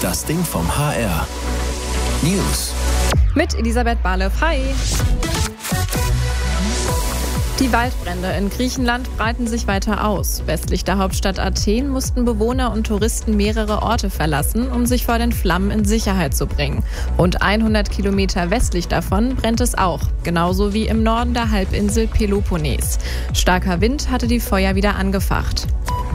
Das Ding vom HR. News. Mit Elisabeth Barlev. Hi. Die Waldbrände in Griechenland breiten sich weiter aus. Westlich der Hauptstadt Athen mussten Bewohner und Touristen mehrere Orte verlassen, um sich vor den Flammen in Sicherheit zu bringen. Rund 100 Kilometer westlich davon brennt es auch, genauso wie im Norden der Halbinsel Peloponnes. Starker Wind hatte die Feuer wieder angefacht.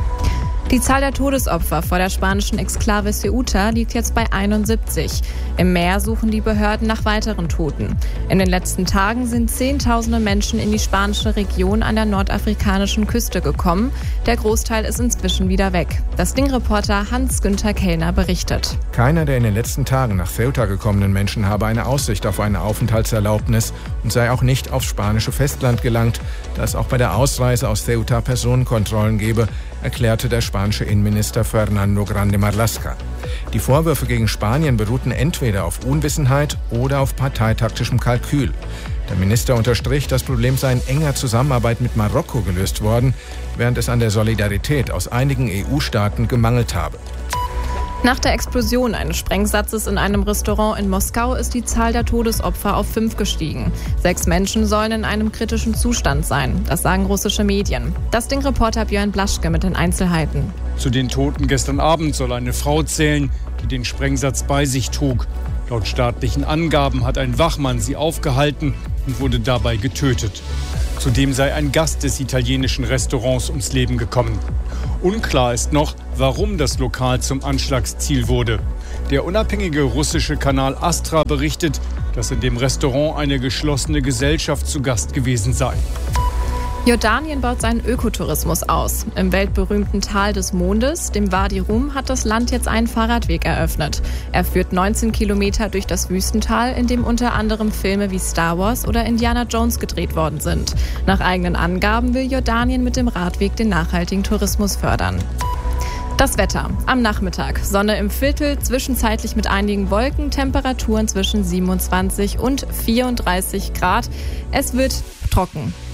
Die Zahl der Todesopfer vor der spanischen Exklave Ceuta liegt jetzt bei 71. Im Meer suchen die Behörden nach weiteren Toten. In den letzten Tagen sind Zehntausende Menschen in die spanische Region an der nordafrikanischen Küste gekommen. Der Großteil ist inzwischen wieder weg. Das Ding-Reporter Hans-Günther Kellner berichtet. Keiner der in den letzten Tagen nach Ceuta gekommenen Menschen habe eine Aussicht auf eine Aufenthaltserlaubnis und sei auch nicht aufs spanische Festland gelangt, da es auch bei der Ausreise aus Ceuta Personenkontrollen gebe, erklärte der spanische Innenminister Fernando Grande Marlaska. Die Vorwürfe gegen Spanien beruhten entweder auf Unwissenheit oder auf parteitaktischem Kalkül. Der Minister unterstrich, das Problem sei in enger Zusammenarbeit mit Marokko gelöst worden, während es an der Solidarität aus einigen EU-Staaten gemangelt habe. Nach der Explosion eines Sprengsatzes in einem Restaurant in Moskau ist die Zahl der Todesopfer auf 5 gestiegen. 6 Menschen sollen in einem kritischen Zustand sein, das sagen russische Medien. Das Ding-Reporter Björn Blaschke mit den Einzelheiten. Zu den Toten gestern Abend soll eine Frau zählen, die den Sprengsatz bei sich trug. Laut staatlichen Angaben hat ein Wachmann sie aufgehalten und wurde dabei getötet. Zudem sei ein Gast des italienischen Restaurants ums Leben gekommen. Unklar ist noch, warum das Lokal zum Anschlagsziel wurde. Der unabhängige russische Kanal Astra berichtet, dass in dem Restaurant eine geschlossene Gesellschaft zu Gast gewesen sei. Jordanien baut seinen Ökotourismus aus. Im weltberühmten Tal des Mondes, dem Wadi Rum, hat das Land jetzt einen Fahrradweg eröffnet. Er führt 19 Kilometer durch das Wüstental, in dem unter anderem Filme wie Star Wars oder Indiana Jones gedreht worden sind. Nach eigenen Angaben will Jordanien mit dem Radweg den nachhaltigen Tourismus fördern. Das Wetter. Am Nachmittag. Sonne im Viertel, zwischenzeitlich mit einigen Wolken, Temperaturen zwischen 27 und 34 Grad. Es wird trocken.